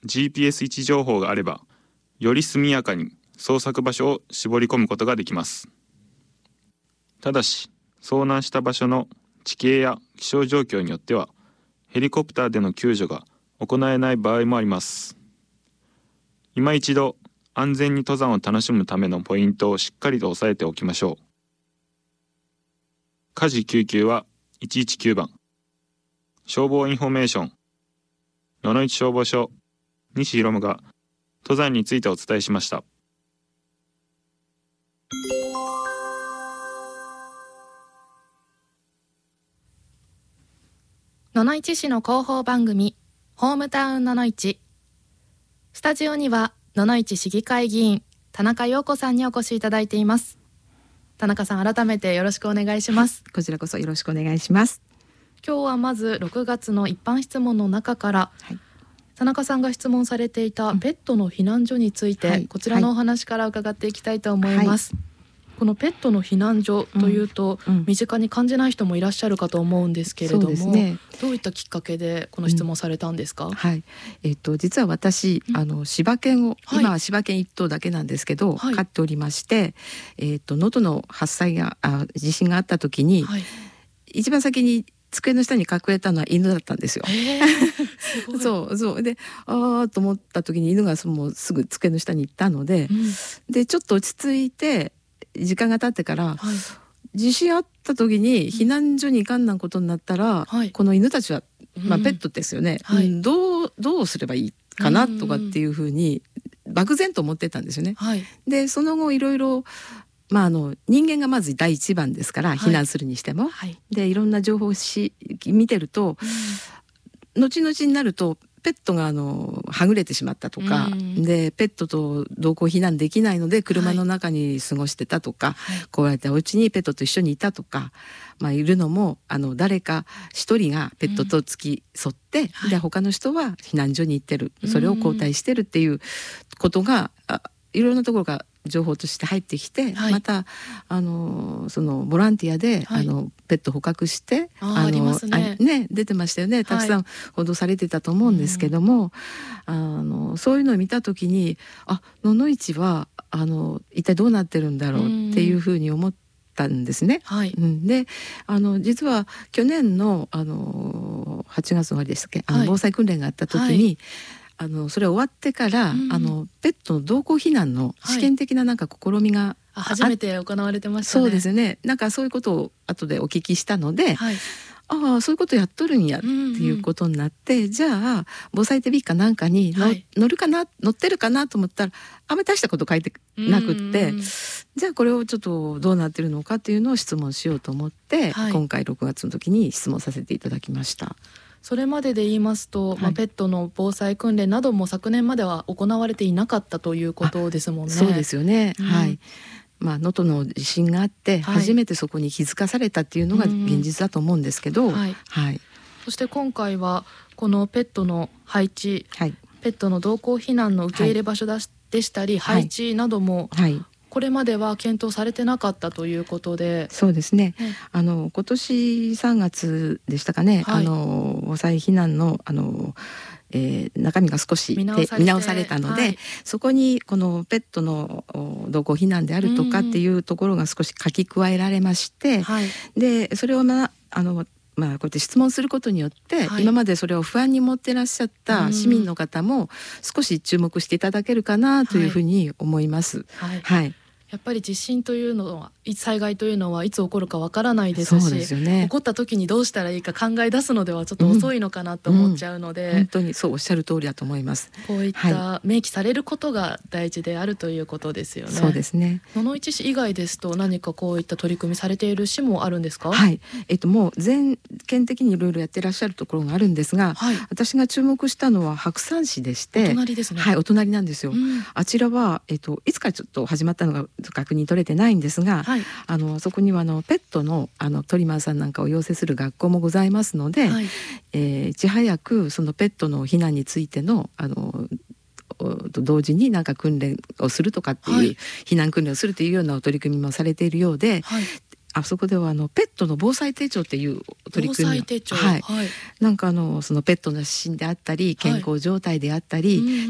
GPS 位置情報があれば、より速やかに捜索場所を絞り込むことができます。ただし、遭難した場所の地形や気象状況によっては、ヘリコプターでの救助が行えない場合もあります。今一度、安全に登山を楽しむためのポイントをしっかりと押さえておきましょう。火事救急は119番。消防インフォメーション。野々市消防署、西博が登山についてお伝えしました。 野々市市の広報番組、ホームタウン野々市。スタジオには野々市市議会議員田中陽子さんにお越しいただいています。田中さん、改めてよろしくお願いします。 こちらこそよろしくお願いします。 今日はまず6月の一般質問の中から、田中さんが質問されていたペットの避難所について、こちらのお話から伺っていきたいと思います。このペットの避難所というと、身近に感じない人もいらっしゃるかと思うんですけれども、どういったきっかけでこの質問されたんですか？ 実は私、柴犬を、今は柴犬1頭だけなんですけど、飼っておりまして、喉の発災が地震があった時に、一番先に机の下に隠れたのは犬だったんですよ。そうで、と思った時に犬がもうすぐ机の下に行ったので、でちょっと落ち着いて時間が経ってから、地震あった時に避難所に行かんなんことになったら、この犬たちは、ペットですよね、どうすればいいかなとかっていうふうに漠然と思ってたんですよね。でその後いろいろ人間がまず第一番ですから、避難するにしても、でいろんな情報を見てると、後々になるとペットがはぐれてしまったとか、でペットと同行避難できないので車の中に過ごしてたとか、壊れたお家にペットと一緒にいたとか、いるのも誰か一人がペットと付き添って、で他の人は避難所に行ってる、それを交代してるっていうことがいろんなところが情報として入ってきて、またそのボランティアで、ペット捕獲して出てましたよね。たくさん報道されてたと思うんですけども、そういうのを見た時に、野々市は一体どうなってるんだろうっていうふうに思ったんですね。で実は去年の8月終わりでしたっけ、防災訓練があった時に、それ終わってから、ペットの同行避難の試験的な試みが、 初めて行われてましたね。 そうですね。そういうことを後でお聞きしたので、そういうことやっとるんやっていうことになって、じゃあ防災テビかなんかに乗ってるかなと思ったら、あんまり大したこと書いてなくって、じゃあこれをちょっとどうなってるのかっていうのを質問しようと思って、今回6月の時に質問させていただきました。 それまでで言いますと、ペットの防災訓練なども昨年までは行われていなかったということですもんね。 そうですよね。能登の地震があって初めてそこに気づかされたっていうのが現実だと思うんですけど、 そして今回はこのペットの配置、ペットの同行避難の受け入れ場所でしたり、配置なども、これまでは検討されてなかったということで。 そうですね。今年3月でしたかね、防災避難の中身が少し見直されたので、そこにこのペットの同行避難であるとかっていうところが少し書き加えられまして、でそれをこうやって質問することによって、今までそれを不安に持ってらっしゃった市民の方も少し注目していただけるかなというふうに思います。 やっぱり地震というのは、災害というのはいつ起こるかわからないですし、起こった時にどうしたらいいか考え出すのではちょっと遅いのかなと思っちゃうので、 本当にそうおっしゃる通りだと思います。 こういった明記されることが大事であるということですよね。 そうですね。 野々市市以外ですと何かこういった取り組みされている市もあるんですか？ もう全県的にいろいろやってらっしゃるところがあるんですが、私が注目したのは白山市でして、 お隣ですね。 お隣なんですよ。あちらは、いつからちょっと始まったのか確認取れてないんですが、そこにはペットのトリマーさんなんかを養成する学校もございますので、いち早くそのペットの避難についての同時に訓練をするとかっていう、避難訓練をするというような取り組みもされているようで、 あそこではペットの防災手帳っていう取り組みを、 防災手帳、 はい、なんかそのペットの指針であったり健康状態であったり、